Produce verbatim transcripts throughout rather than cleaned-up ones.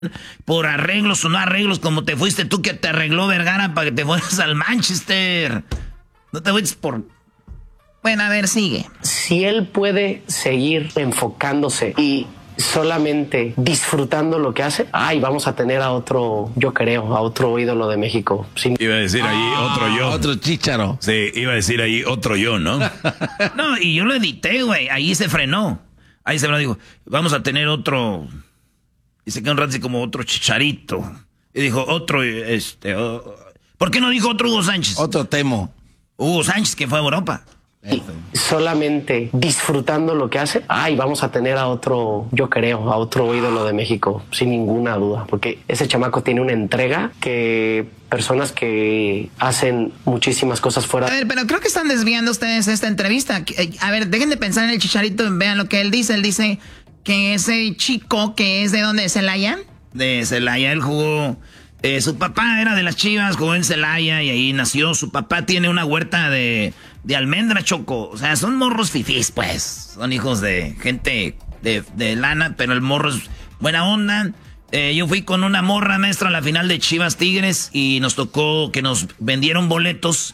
por arreglos o no arreglos, como te fuiste tú que te arregló Vergara para que te fueras al Manchester. No te fuiste por... Bueno, a ver, sigue. Si él puede seguir enfocándose y solamente disfrutando lo que hace, ay, vamos a tener a otro, yo creo, a otro ídolo de México. Sin... Iba a decir ahí ah, otro yo. Otro Chícharo. Sí, iba a decir ahí otro yo, ¿no? No, y yo lo edité, güey. Ahí se frenó. Ahí se frenó, digo, vamos a tener otro... Y se quedó un rato así como otro Chicharito. Y dijo, otro, este... Oh, ¿por qué no dijo otro Hugo Sánchez? Otro Temo. Hugo Sánchez, que fue a Europa. Y solamente disfrutando lo que hace, ay, vamos a tener a otro, yo creo, a otro ídolo de México, sin ninguna duda, porque ese chamaco tiene una entrega que personas que hacen muchísimas cosas fuera... A ver, pero creo que están desviando ustedes esta entrevista. A ver, dejen de pensar en el Chicharito, vean lo que él dice. Él dice que ese chico que es de ¿dónde? ¿De Celaya? De Celaya, él jugó... Eh, su papá era de las Chivas, jugó en Celaya y ahí nació. Su papá tiene una huerta de, de almendra, Choco. O sea, son morros fifís, pues. Son hijos de gente de, de lana, pero el morro es buena onda. Eh, yo fui con una morra maestra a la final de Chivas Tigres y nos tocó que nos vendieron boletos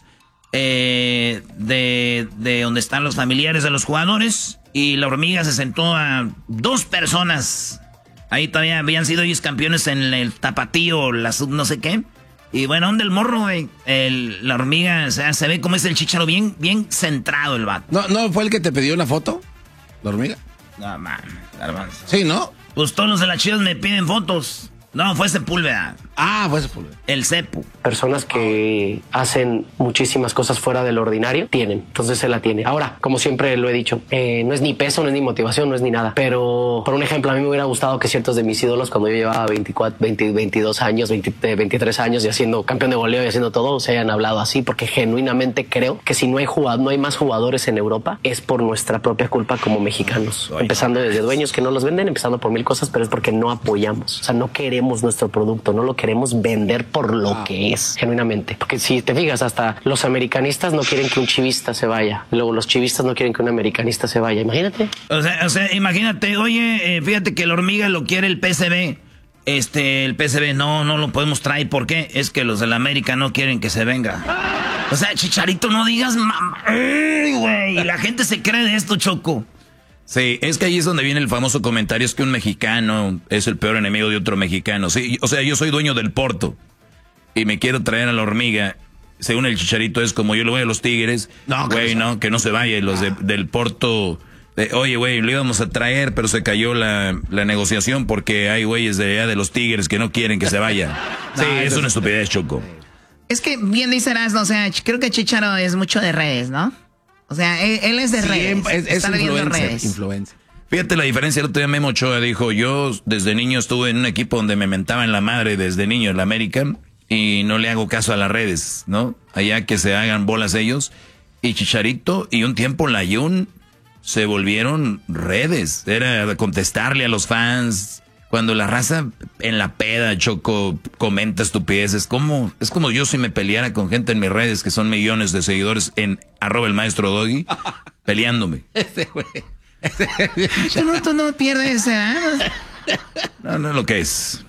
eh, de, de donde están los familiares de los jugadores. Y la hormiga se sentó a dos personas. Ahí todavía habían sido ellos campeones en el tapatío, la sub no sé qué. Y bueno, ¿dónde el morro, güey? El, la hormiga, o sea, se ve como es el Chícharo bien, bien centrado el vato. ¿No, ¿No fue el que te pidió una foto? ¿La hormiga? No, man, garbanzo. Sí, ¿no? Pues todos los de las Chivas me piden fotos. No, fue Sepúlveda. Ah, fue Sepúlveda. El Cepu. Personas que hacen muchísimas cosas fuera del ordinario, tienen. Entonces se la tiene. Ahora, como siempre lo he dicho, eh, no es ni peso, no es ni motivación, no es ni nada. Pero, por un ejemplo, a mí me hubiera gustado que ciertos de mis ídolos, cuando yo llevaba veinticuatro, veinte, veintidós años, veinte, veintitrés años y haciendo campeón de goleo y haciendo todo, se hayan hablado así, porque genuinamente creo que si no hay jugado, no hay más jugadores en Europa, es por nuestra propia culpa como mexicanos. Ay, empezando desde dueños que no los venden, empezando por mil cosas, pero es porque no apoyamos. O sea, no queremos nuestro producto, no lo queremos vender por lo que es, genuinamente. Porque si te fijas, hasta los americanistas no quieren que un chivista se vaya. Luego los chivistas no quieren que un americanista se vaya. Imagínate. O sea, o sea imagínate, oye, eh, fíjate que la hormiga lo quiere el P S V. Este, el P S V no, no lo podemos traer. ¿Por qué? Es que los de la América no quieren que se venga. O sea, Chicharito, no digas mamá. Güey, la gente se cree de esto, Choco. Sí, es que ahí es donde viene el famoso comentario, es que un mexicano es el peor enemigo de otro mexicano. Sí, o sea, yo soy dueño del Porto y me quiero traer a la hormiga. Según el Chicharito es como yo lo voy a los Tigres. No, güey, no, que no se vaya. Los de, del Porto, de, oye, güey, lo íbamos a traer, pero se cayó la, la negociación porque hay güeyes de allá de los Tigres que no quieren que se vaya. Sí, no, es una estupidez, Choco. Es que bien dice Erasmo, o sea, creo que Chicharo es mucho de redes, ¿no? O sea, él, él es de sí, redes. Es, es influencer, redes. influencer. Fíjate la diferencia. El otro día Memo Ochoa dijo, yo desde niño estuve en un equipo donde me mentaban la madre desde niño en la América y no le hago caso a las redes, ¿no? Allá que se hagan bolas ellos. Y Chicharito y un tiempo Layún se volvieron redes. Era contestarle a los fans. Cuando la raza en la peda, Choco, comenta estupideces, como, es como yo si me peleara con gente en mis redes, que son millones de seguidores en arroba el maestro Doggy, peleándome. Ese güey. Tú no, tú no pierdes, ¿eh? No, no es lo que es.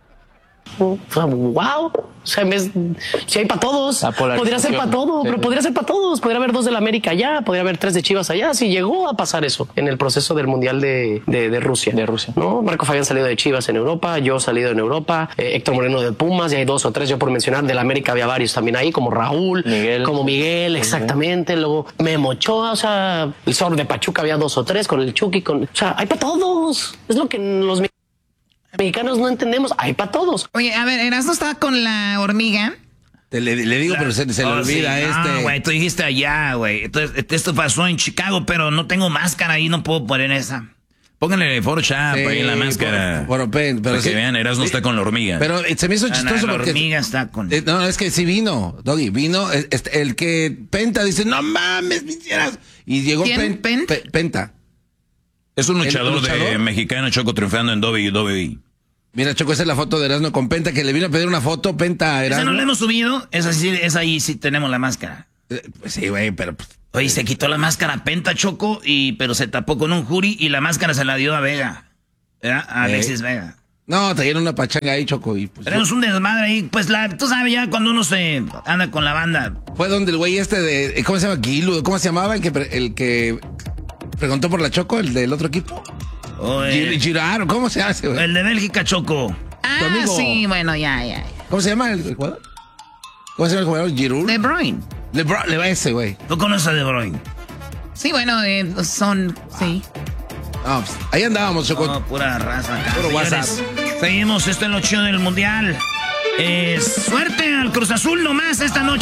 Wow, o sea, me, si hay para todos, podría ser para todo, pero podría ser para todos, podría haber dos de la América allá, podría haber tres de Chivas allá, si llegó a pasar eso en el proceso del Mundial de, de, de Rusia, de Rusia, ¿no? Marco Fabián salido de Chivas en Europa, yo salido en Europa, eh, Héctor Moreno de Pumas, y hay dos o tres, yo por mencionar, de la América había varios también ahí, como Raúl, Miguel, como Miguel, exactamente, uh-huh. Luego Memo Ochoa, o sea, el Zorro de Pachuca había dos o tres, con el Chucky, con, o sea, hay para todos, es lo que los mexicanos no entendemos, hay para todos. Oye, a ver, Erasmo estaba con la hormiga. Te le, le digo, la, pero se, se oh, le olvida sí, este. No, güey, tú dijiste allá, güey. Entonces, esto pasó en Chicago, pero no tengo máscara ahí, no puedo poner esa. Pónganle Photoshop sí, ahí en la máscara. Bueno, pero, pero para sí, que vean, Erasmo sí, está con la hormiga. Pero se me hizo chistoso la porque... La hormiga está con... Eh, no, es que sí vino, Doggy, vino. Este, el que Penta dice, no mames, me hicieras. Y llegó ¿Quién? Pen, Pen? Penta. Es un luchador, luchador de mexicano, Choco, triunfando en doble u doble u E. Mira, Choco, esa es la foto de Erasmo con Penta, que le vino a pedir una foto, Penta a Erasmo. ¿Esa no la hemos subido? Esa sí, esa ahí sí tenemos la máscara. Eh, pues sí, güey, pero... Oye, se quitó la máscara Penta, Choco, y pero se tapó con un jury y la máscara se la dio a Vega. ¿Verdad? A Alexis eh. Vega. No, trajeron una pachanga ahí, Choco. Y pues, tenemos un desmadre ahí. Pues la, tú sabes ya cuando uno se anda con la banda. Fue donde el güey este de... ¿Cómo se llama? Guilu. ¿Cómo se llamaba? El que, el que preguntó por la Choco, el del otro equipo. Oh, eh, Girard, ¿cómo se llama ese güey? El de Bélgica, Choco. Ah, sí, bueno, ya, ya. ¿Cómo se llama el, el jugador? ¿Cómo se llama el jugador? Giroud. De Bruyne. De Bruyne, le va ese, güey. ¿Tú conoces a De Bruyne? Sí, bueno, eh, son, sí. Ah, pues, ahí andábamos, Choco. No, pura raza acá. Puro Señores, WhatsApp. seguimos, esto es lo chido del Mundial. Eh, suerte al Cruz Azul nomás esta noche.